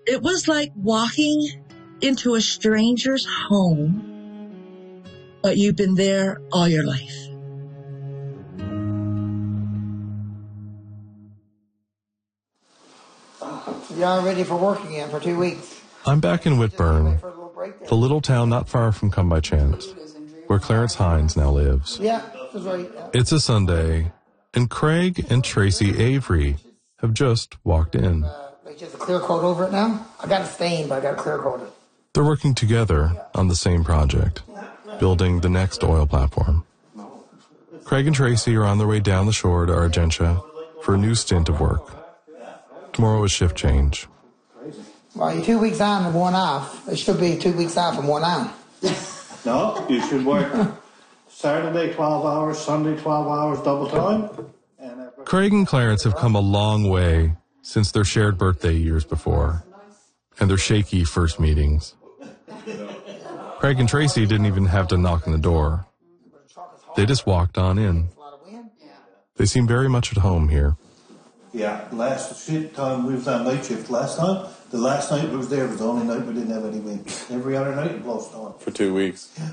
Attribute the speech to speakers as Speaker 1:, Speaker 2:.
Speaker 1: It was like walking into a stranger's home, but you've been there all your life.
Speaker 2: Y'all ready for work again for 2 weeks?
Speaker 3: I'm back in Whitburn, the little town not far from Come By Chance, where Clarence Hines now lives.
Speaker 2: Yeah, that's right. Yeah.
Speaker 3: It's a Sunday, and Craig and Tracy Avery have just walked in.
Speaker 2: Just a clear coat over it now? I got a stain, but I got a clear coat it.
Speaker 3: They're working together on the same project, building the next oil platform. Craig and Tracy are on their way down the shore to Argentia for a new stint of work. Tomorrow is shift change.
Speaker 2: Well, you're 2 weeks on and 1 off. It should be 2 weeks off and 1 on.
Speaker 4: No, you should work Saturday 12 hours, Sunday 12 hours, double time.
Speaker 3: Craig and Clarence have come a long way since their shared birthday years before, and their shaky first meetings. Craig and Tracy didn't even have to knock on the door. They just walked on in. They seem very much at home here.
Speaker 4: Yeah, last time we was on night shift last time. The last night we was there was the only night we didn't have any wind. Every other night it blows storm.
Speaker 3: For 2 weeks.